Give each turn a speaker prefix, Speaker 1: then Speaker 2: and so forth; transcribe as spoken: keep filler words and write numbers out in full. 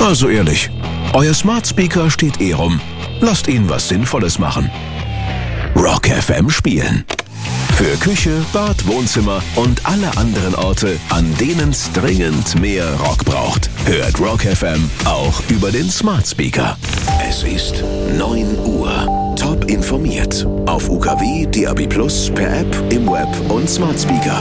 Speaker 1: Also ehrlich, euer Smart Speaker steht eh rum. Lasst ihn was Sinnvolles machen. Rock F M spielen. Für Küche, Bad, Wohnzimmer und alle anderen Orte, an denen es dringend mehr Rock braucht. Hört Rock F M auch über den Smart Speaker. Es ist neun Uhr. Top informiert. Auf U K W, D A B plus, per App, im Web und Smart Speaker.